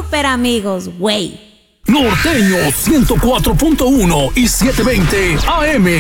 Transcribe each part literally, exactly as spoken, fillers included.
Super amigos, güey. Norteño ciento cuatro punto uno y setecientos veinte A M.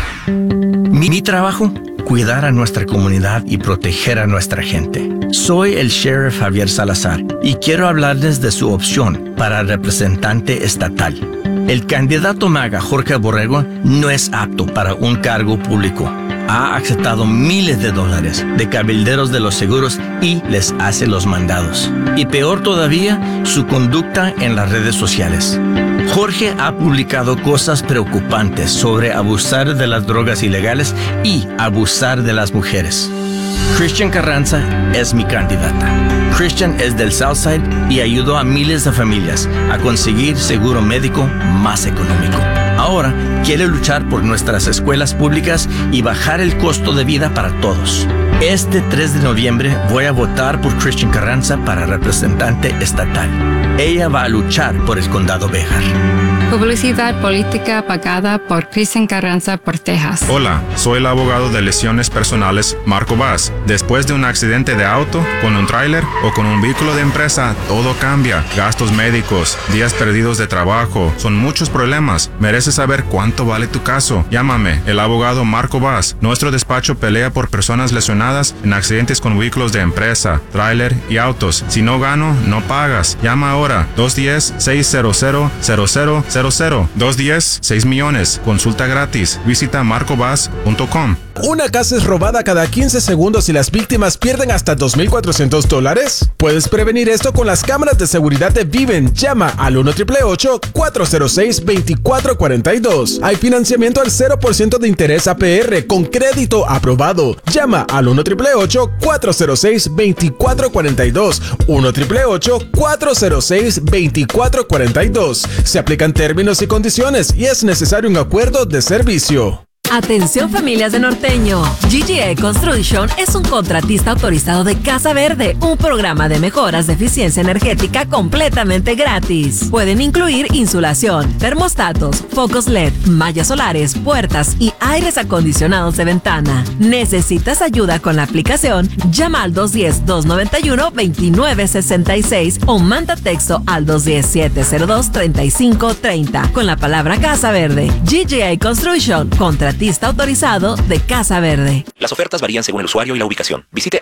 Mi, mi trabajo, cuidar a nuestra comunidad y proteger a nuestra gente. Soy el Sheriff Javier Salazar y quiero hablarles de su opción para representante estatal. El candidato MAGA, Jorge Borrego, no es apto para un cargo público. Ha aceptado miles de dólares de cabilderos de los seguros y les hace los mandados. Y peor todavía, su conducta en las redes sociales. Jorge ha publicado cosas preocupantes sobre abusar de las drogas ilegales y abusar de las mujeres. Christian Carranza es mi candidata. Christian es del Southside y ayudó a miles de familias a conseguir seguro médico más económico. Ahora quiere luchar por nuestras escuelas públicas y bajar el costo de vida para todos. Este tres de noviembre voy a votar por Christian Carranza para representante estatal. Ella va a luchar por el condado Béjar. Publicidad política pagada por Christian Carranza por Texas. Hola, soy el abogado de lesiones personales Marco Vaz. Después de un accidente de auto, con un tráiler o con un vehículo de empresa, todo cambia. Gastos médicos, días perdidos de trabajo, son muchos problemas. Mereces saber cuánto vale tu caso. Llámame, el abogado Marco Vaz. Nuestro despacho pelea por personas lesionadas en accidentes con vehículos de empresa, tráiler y autos. Si no gano, no pagas. Llama ahora, dos uno cero, seis cero cero, cero cero cero cero. dos uno cero, seis millones. Consulta gratis. Visita marco vaz punto com. ¿Una casa es robada cada quince segundos y las víctimas pierden hasta dos mil cuatrocientos dólares? Puedes prevenir esto con las cámaras de seguridad de Viven. Llama al uno ocho ocho ocho, cuatro cero seis, dos cuatro cuatro dos. Hay financiamiento al cero por ciento de interés A P R con crédito aprobado. Llama al uno ocho ocho ocho, cuatro cero seis, dos cuatro cuatro dos. uno ocho ocho ocho, cuatro cero seis, dos cuatro cuatro dos. Se aplican términos y condiciones y es necesario un acuerdo de servicio. Atención familias de Norteño, G G A Construction es un contratista autorizado de Casa Verde, un programa de mejoras de eficiencia energética completamente gratis. Pueden incluir insulación, termostatos, focos L E D, mallas solares, puertas y aires acondicionados de ventana. ¿Necesitas ayuda con la aplicación? Llama al dos uno cero, dos nueve uno, dos nueve seis seis o manda texto al dos uno cero, siete cero dos, tres cinco tres cero con la palabra Casa Verde. G G A Construction, contratista autorizado de Casa Verde. Las ofertas varían según el usuario y la ubicación. Visite